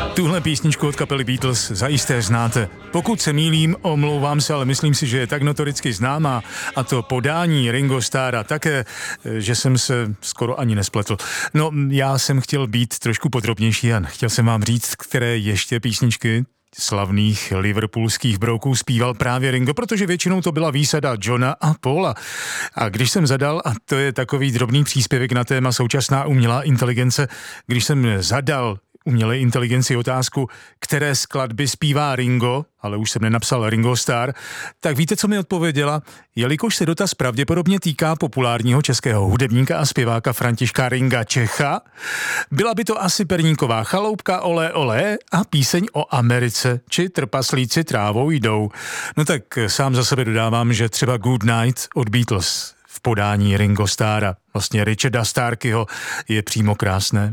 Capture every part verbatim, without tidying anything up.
Tuhle písničku od kapely Beatles zajisté znáte. Pokud se mýlím, omlouvám se, ale myslím si, že je tak notoricky známá a to podání Ringo Starra také, že jsem se skoro ani nespletl. No, já jsem chtěl být trošku podrobnější a chtěl jsem vám říct, které ještě písničky slavných liverpoolských brouků zpíval právě Ringo, protože většinou to byla výsada Johna a Paula. A když jsem zadal, a to je takový drobný příspěvek na téma současná umělá inteligence, když jsem zadal umělé inteligenci otázku, které skladby zpívá Ringo, ale už jsem nenapsal Ringo Starr, tak víte, co mi odpověděla? Jelikož se dotaz pravděpodobně týká populárního českého hudebníka a zpěváka Františka Ringa Čecha, byla by to asi Perníková chaloupka Olé olé a píseň o Americe, či Trpaslíci trávou jdou. No tak sám za sebe dodávám, že třeba Good Night od Beatles v podání Ringo Starra, vlastně Richarda Starkeyho, je přímo krásné.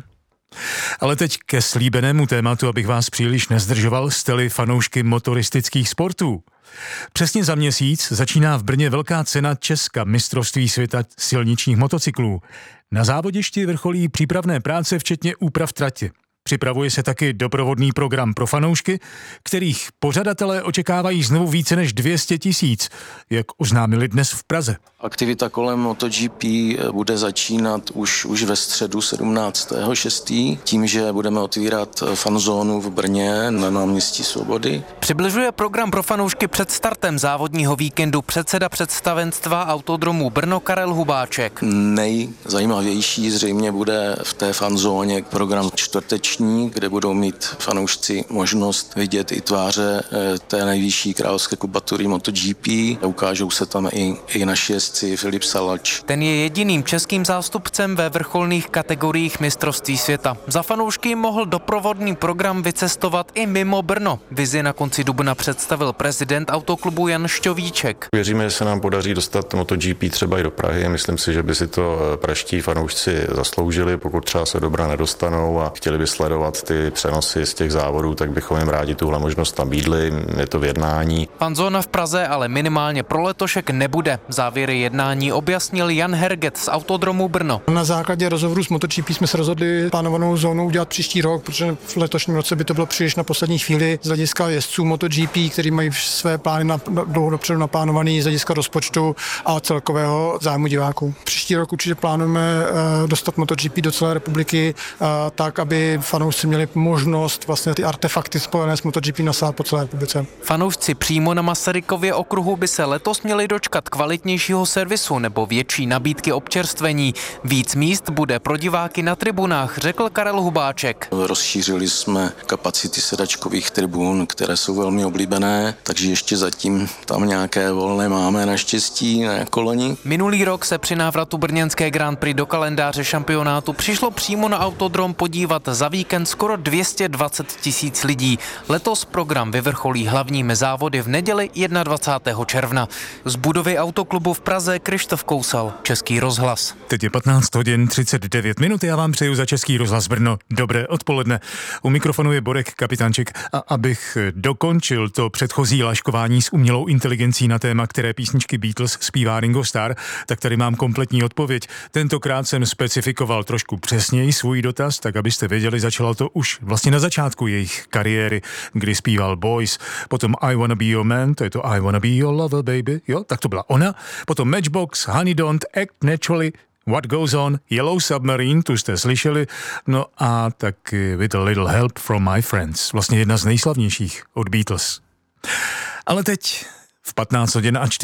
Ale teď ke slíbenému tématu, abych vás příliš nezdržoval, jste-li fanoušky motoristických sportů. Přesně za měsíc začíná v Brně velká cena Česka mistrovství světa silničních motocyklů. Na závodišti vrcholí přípravné práce, včetně úprav tratě. Připravuje se taky doprovodný program pro fanoušky, kterých pořadatelé očekávají znovu více než dvě stě tisíc, jak oznámili dnes v Praze. Aktivita kolem MotoGP bude začínat už, už ve středu sedmnáctého šestého tím, že budeme otvírat fanzónu v Brně na náměstí Svobody. Přibližuje program pro fanoušky před startem závodního víkendu předseda představenstva Autodromu Brno Karel Hubáček. Nejzajímavější zřejmě bude v té fanzóně program čtvrteční, kde budou mít fanoušci možnost vidět i tváře té nejvyšší královské kubatury MotoGP. Ukážou se tam i, i naši jezdci Filip Salač. Ten je jediným českým zástupcem ve vrcholných kategoriích mistrovství světa. Za fanoušky mohl doprovodný program vycestovat i mimo Brno. Vizi na konci dubna představil prezident autoklubu Jan Šťovíček. Věříme, že se nám podaří dostat MotoGP třeba i do Prahy. Myslím si, že by si to praští fanoušci zasloužili, pokud třeba se dobra nedostanou a chtěli by sledovat ty přenosy z těch závodů, tak bychom jim rádi tuhle možnost nabídli. Je to v jednání. Fanzóna v Praze ale minimálně pro letošek nebude. Závěry jednání objasnil Jan Herget z Autodromu Brno. Na základě rozhovoru s MotoGP jsme se rozhodli plánovanou zónu udělat příští rok, protože v letošním roce by to bylo příliš na poslední chvíli z hlediska jezdců MotoGP, který mají své plány na dlouho dopředu naplánovaný z hlediska rozpočtu a celkového zájmu diváků. Příští rok určitě plánujeme dostat MotoGP do celé republiky tak, aby fanoušci měli možnost vlastně ty artefakty spojené s MotoGP nasát po celé republice. Fanoušci přímo na Masarykově okruhu by se letos měli dočkat kvalitnějšího servisu nebo větší nabídky občerstvení. Víc míst bude pro diváky na tribunách, řekl Karel Hubáček. Rozšířili jsme kapacity sedačkových tribun, které jsou velmi oblíbené, takže ještě zatím tam nějaké volné máme naštěstí na koloni. Minulý rok se při návratu brněnské Grand Prix do kalendáře šampionátu přišlo přímo na Autodrom podívat za víkend skoro dvě stě dvacet tisíc lidí. Letos program vyvrcholí hlavními závody v neděli dvacátého prvního června. Z budovy Autoklubu v Praze Krištof Kousal, Český rozhlas. Teď je patnáct hodin třicet devět minut, já vám přeju za Český rozhlas Brno dobré odpoledne. U mikrofonu je Borek Kapitánček a abych dokončil to předchozí laškování s umělou inteligencí na téma, které písničky Beatles zpívá Ringo Starr, tak tady mám kompletní odpověď. Tentokrát jsem specifikoval trošku přesněji svůj dotaz, tak abyste věděli, začalo to už vlastně na začátku jejich kariéry, kdy zpíval Boys, potom I Wanna Be Your Man, to je to I Wanna Be Your Lover Baby, jo, tak to byla ona, potom Matchbox, Honey Don't Act Naturally, What Goes On, Yellow Submarine, tu jste slyšeli, no a taky With a Little Help From My Friends, vlastně jedna z nejslavnějších od Beatles. Ale teď v patnáct hodin a